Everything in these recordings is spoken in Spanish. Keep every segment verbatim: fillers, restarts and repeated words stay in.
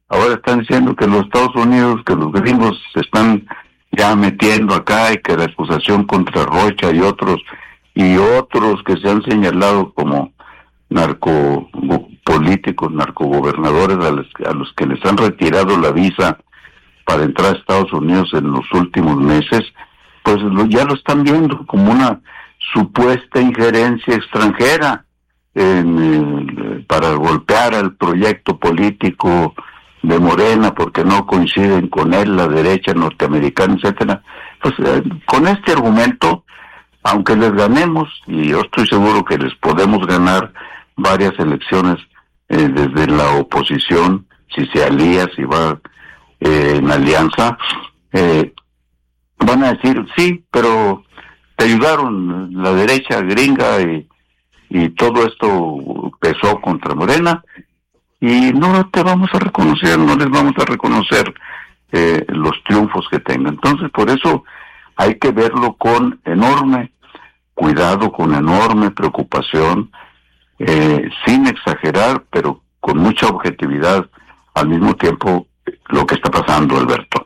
ahora están diciendo que los Estados Unidos, que los gringos se están ya metiendo acá y que la acusación contra Rocha y otros, y otros que se han señalado como narcopolíticos, narcogobernadores a los, a los que les han retirado la visa para entrar a Estados Unidos en los últimos meses, pues lo, ya lo están viendo como una supuesta injerencia extranjera en, eh, para golpear al proyecto político de Morena porque no coinciden con él la derecha norteamericana, etcétera. Pues eh, con este argumento, aunque les ganemos, y yo estoy seguro que les podemos ganar varias elecciones eh, desde la oposición, si se alía, si va eh, en alianza, eh, van a decir, sí, pero te ayudaron la derecha gringa y, y todo esto pesó contra Morena, y no te vamos a reconocer, no les vamos a reconocer eh, los triunfos que tengan. Entonces, por eso hay que verlo con enorme cuidado, con enorme preocupación, eh, sin exagerar, pero con mucha objetividad al mismo tiempo lo que está pasando, Alberto.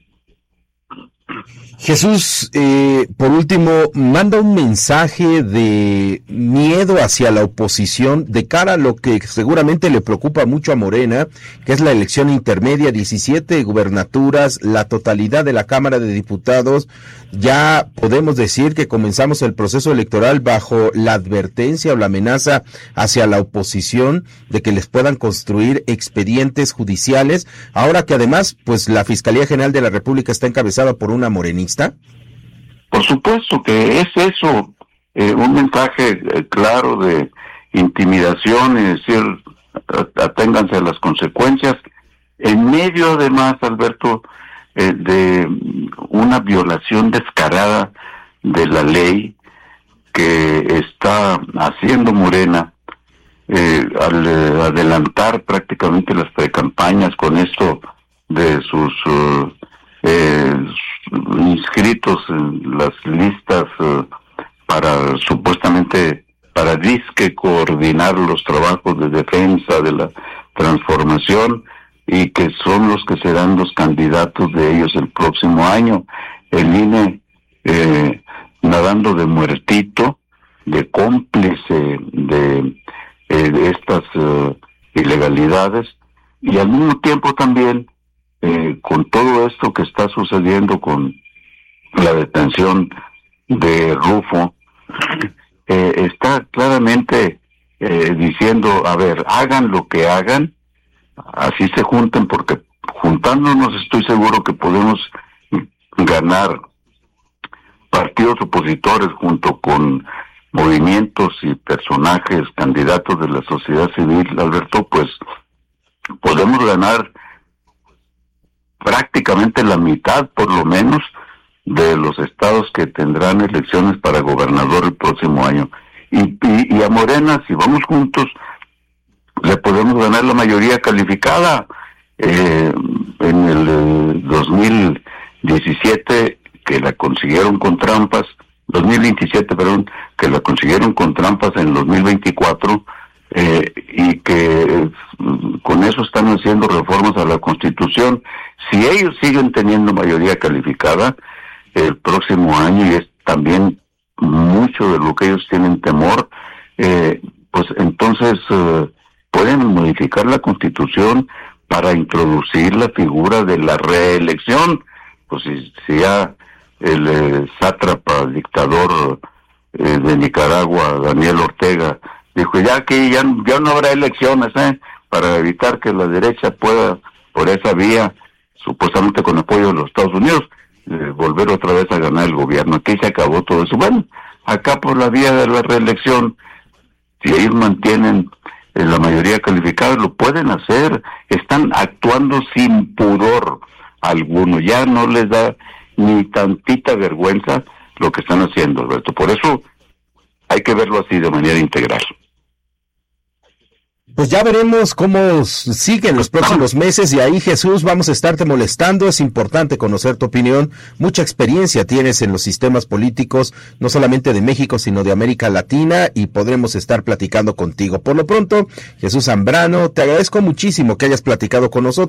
Jesús, eh, por último, manda un mensaje de miedo hacia la oposición de cara a lo que seguramente le preocupa mucho a Morena, que es la elección intermedia, diecisiete gubernaturas, la totalidad de la Cámara de Diputados. Ya podemos decir que comenzamos el proceso electoral bajo la advertencia o la amenaza hacia la oposición de que les puedan construir expedientes judiciales, ahora que además, pues la Fiscalía General de la República está encabezada por una morenista. Por supuesto que es eso, eh, un mensaje eh, claro de intimidación y decir, aténganse a las consecuencias, en medio además, Alberto, eh, de una violación descarada de la ley que está haciendo Morena, eh, al eh, adelantar prácticamente las precampañas con esto de sus uh, eh, inscritos en las listas uh, para supuestamente para disque coordinar los trabajos de defensa de la transformación, y que son los que serán los candidatos de ellos el próximo año. El I N E eh, nadando de muertito, de cómplice de, eh, de estas uh, ilegalidades, y al mismo tiempo también Eh, con todo esto que está sucediendo con la detención de Rufo, eh, está claramente eh, diciendo, a ver, hagan lo que hagan, así se junten, porque juntándonos estoy seguro que podemos ganar partidos opositores junto con movimientos y personajes, candidatos de la sociedad civil, Alberto, pues podemos ganar prácticamente la mitad, por lo menos, de los estados que tendrán elecciones para gobernador el próximo año. Y, y, y a Morena, si vamos juntos, le podemos ganar la mayoría calificada. Eh, en el eh, dos mil diecisiete, que la consiguieron con trampas, dos mil veintisiete, perdón, que la consiguieron con trampas en dos mil veinticuatro, eh, y que eh, con eso están haciendo reformas a la Constitución. Si ellos siguen teniendo mayoría calificada el próximo año, y es también mucho de lo que ellos tienen temor, eh, pues entonces eh, pueden modificar la Constitución para introducir la figura de la reelección. Pues si, si ya el eh, sátrapa dictador eh, de Nicaragua, Daniel Ortega, dijo ya que ya, ya no habrá elecciones, ¿eh? para evitar que la derecha pueda, por esa vía, supuestamente con apoyo de los Estados Unidos, eh, volver otra vez a ganar el gobierno. Aquí se acabó todo eso. Bueno, acá por la vía de la reelección, si ellos mantienen eh, la mayoría calificada, lo pueden hacer. Están actuando sin pudor alguno. Ya no les da ni tantita vergüenza lo que están haciendo, Alberto. Por eso hay que verlo así, de manera integral. Pues ya veremos cómo siguen los próximos meses, y ahí, Jesús, vamos a estarte molestando. Es importante conocer tu opinión. Mucha experiencia tienes en los sistemas políticos, no solamente de México, sino de América Latina, y podremos estar platicando contigo. Por lo pronto, Jesús Zambrano, te agradezco muchísimo que hayas platicado con nosotros.